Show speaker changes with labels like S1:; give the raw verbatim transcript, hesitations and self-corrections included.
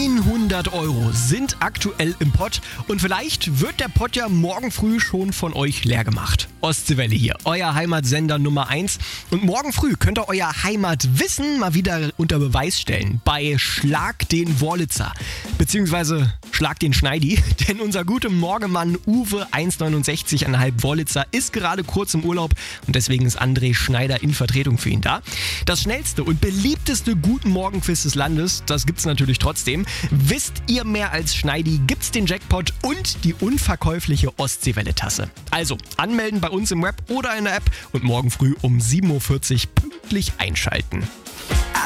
S1: hundert Euro sind aktuell im Pott und vielleicht wird der Pott ja morgen früh schon von euch leer gemacht. Ostseewelle hier, euer Heimatsender Nummer eins. Und morgen früh könnt ihr euer Heimatwissen mal wieder unter Beweis stellen bei Schlag den Wurlitzer. Beziehungsweise Schlag den Schneidi, denn unser guter Morgenmann Uwe eins Komma neunundsechzig Komma fünf Wurlitzer ist gerade kurz im Urlaub und deswegen ist André Schneider in Vertretung für ihn da. Das schnellste und beliebteste Guten Morgen-Quiz des Landes, das gibt's natürlich trotzdem. Wisst ihr mehr als Schneidi, gibt's den Jackpot und die unverkäufliche Ostseewelle-Tasse. Also anmelden bei uns im Web oder in der App und morgen früh um sieben Uhr vierzig pünktlich einschalten.